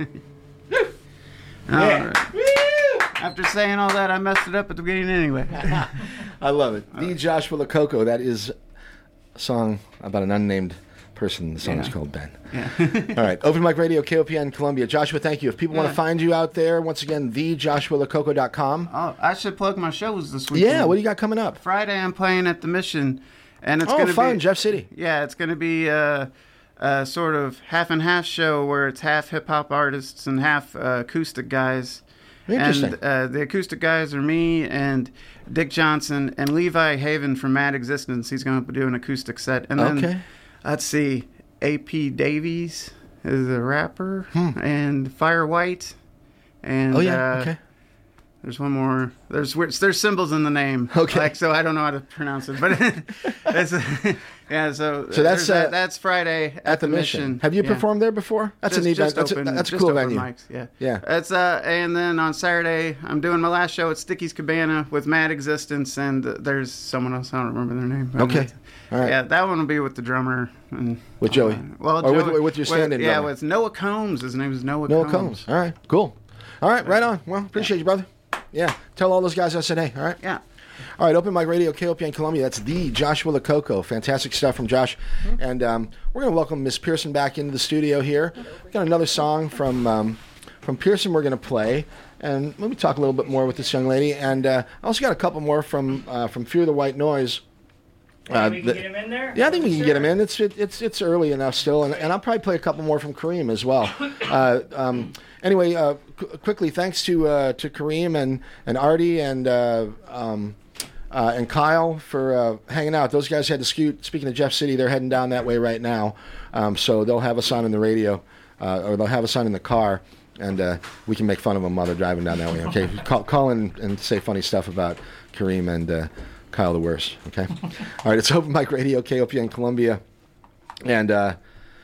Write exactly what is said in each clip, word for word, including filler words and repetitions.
Yeah. Right. After saying all that, I messed it up at the beginning anyway. I love it. The Joshua LaCoco. That is a song about an unnamed person. The song yeah. is called Ben. Yeah. All right. Open Mic Radio, K O P N Columbia. Joshua, thank you. If people yeah. want to find you out there, once again, the joshua lacoco dot com. Oh, I should plug my shows this weekend. Yeah. What do you got coming up? Friday, I'm playing at the Mission, and it's oh, going to be fun, Jeff City. Yeah, it's going to be a, a sort of half and half show where it's half hip hop artists and half uh, acoustic guys. Interesting. And uh, the acoustic guys are me and Dick Johnson and Levi Haven from Mad Existence. He's going to do an acoustic set. And then, okay. let's see, A P Davies is a rapper, hmm. and Fire White. And, oh, yeah, uh, okay. There's one more. There's there's symbols in the name. Okay. Like, so I don't know how to pronounce it, but it's, yeah. So so that's uh, that, that's Friday at, at the, the mission. mission. Have you yeah. performed there before? That's just, a neat. Just that's open, a, that's a just cool open venue. Mics, yeah. Yeah. It's uh, and then on Saturday I'm doing my last show at Sticky's Cabana with Mad Existence, and uh, there's someone else. I don't remember their name. Okay. All right. Yeah, that one will be with the drummer. And, with Joey. Uh, well, or Joey, with, with your stand-in with, Yeah, drummer. with Noah Combs. His name is Noah, Noah Combs. Combs. All right. Cool. All right. Right on. Well, appreciate you, brother. Yeah. Tell all those guys I said hey. All right. Yeah. All right, Open Mic Radio, K O P N Columbia. That's the Joshua LaCoco. Fantastic stuff from Josh. Mm-hmm. And um, we're going to welcome Miss Pearson back into the studio here. We've got another song from um, from Pearson we're going to play. And let me talk a little bit more with this young lady. And uh, I also got a couple more from uh, from Fear the White Noise. Uh, we can the, get him in there? Yeah, I think we can sure. get him in. It's it, it's it's early enough still. And, and I'll probably play a couple more from Kareem as well. Uh, um, anyway, uh, qu- quickly, thanks to uh, to Kareem and, and Artie and... Uh, um, Uh, and Kyle for uh, hanging out. Those guys had to scoot. Speaking of Jeff City, they're heading down that way right now. Um, so they'll have us on in the radio, uh, or they'll have us on in the car, and uh, we can make fun of them while they're driving down that way. Okay, call, call in and say funny stuff about Kareem and uh, Kyle the worst. Okay, all right. It's Open Mic Radio, K O P N Columbia, and uh,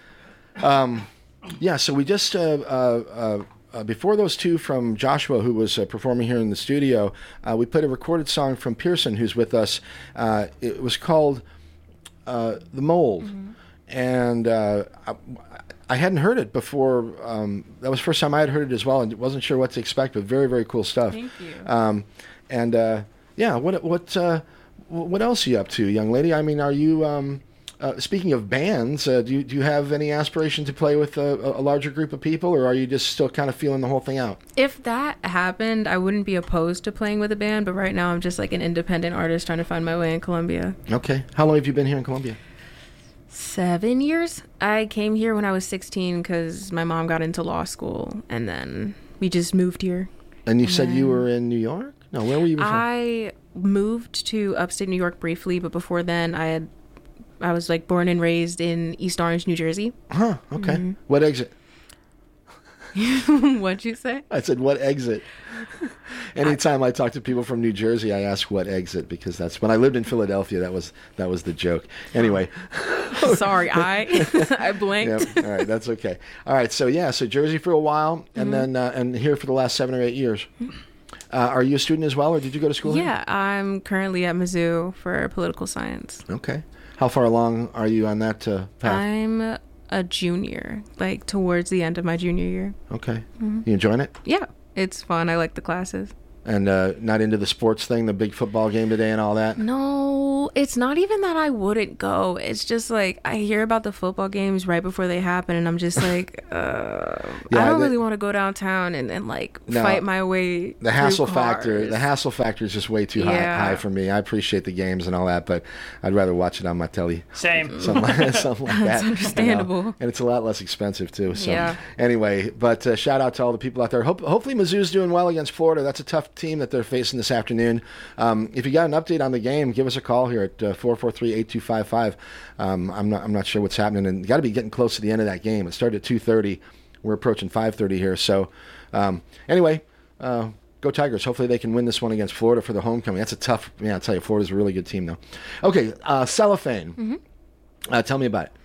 um, yeah. So we just. Uh, uh, uh, Uh, before those two from Joshua, who was uh, performing here in the studio, uh, we played a recorded song from Pearson, who's with us. Uh, it was called uh, The Mold. Mm-hmm. And uh, I, I hadn't heard it before. Um, that was the first time I had heard it as well, and wasn't sure what to expect, but very, very cool stuff. Thank you. Um, and, uh, yeah, what what uh, what else are you up to, young lady? I mean, are you... Um, Uh, speaking of bands, uh, do you do you have any aspiration to play with a, a larger group of people, or are you just still kind of feeling the whole thing out? If that happened, I wouldn't be opposed to playing with a band, but right now I'm just like an independent artist trying to find my way in Columbia. Okay. How long have you been here in Columbia? Seven years. I came here when I was sixteen because my mom got into law school, and then we just moved here. And you and said you were in New York? No, where were you before? I moved to upstate New York briefly, but before then I had I was like born and raised in East Orange, New Jersey. Huh, okay. Mm-hmm. What exit? What'd you say? I said, what exit? Anytime I talk to people from New Jersey, I ask what exit, because that's when I lived in Philadelphia. That was that was the joke. Anyway. Sorry, I I blanked. Yeah, all right, that's okay. All right, so yeah, so Jersey for a while, and mm-hmm. then uh, and here for the last seven or eight years. Uh, are you a student as well, or did you go to school yeah, here? Yeah, I'm currently at Mizzou for political science. Okay. How far along are you on that uh, path? I'm a junior, like towards the end of my junior year. Okay. Mm-hmm. You enjoying it? Yeah, it's fun. I like the classes. And uh, not into the sports thing, the big football game today and all that? No, it's not even that I wouldn't go. It's just like I hear about the football games right before they happen, and I'm just like, uh, yeah, I don't the, really want to go downtown and, and like no, fight my way The hassle through factor, cars. the hassle factor is just way too yeah. high, high for me. I appreciate the games and all that, but I'd rather watch it on my telly. Same. Something like, something like That's that. understandable. You know? And it's a lot less expensive too. So yeah. Anyway, but uh, shout out to all the people out there. Hope, hopefully Mizzou's doing well against Florida. That's a tough team that they're facing this afternoon. Um, if you got an update on the game, give us a call here at uh, four four three, eight two five five. Um, I'm not I'm not sure what's happening, and you got to be getting close to the end of that game. It started at two thirty. We're approaching five thirty here. So um, anyway, uh, go Tigers. Hopefully they can win this one against Florida for the homecoming. That's a tough. Yeah, I'll tell you, Florida's a really good team though. Okay, uh, Cellophane. Mm-hmm. Uh, tell me about it.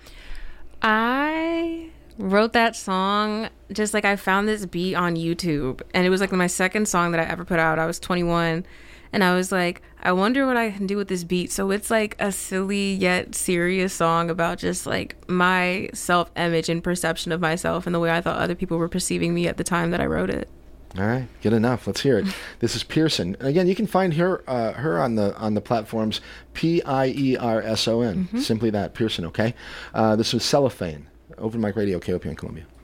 I wrote that song just like I found this beat on YouTube, and it was like my second song that I ever put out. I was twenty-one, And I was like, I wonder what I can do with this beat. So it's like a silly yet serious song about just like my self-image and perception of myself and the way I thought other people were perceiving me at the time that I wrote it. All right, good enough. Let's hear it. This is Pierson. Again, you can find her uh, her on the on the platforms P I E R S O N. Mm-hmm. Simply that, Pierson. Okay. Uh, this was Cellophane. Open Mic Radio, K O P N Columbia.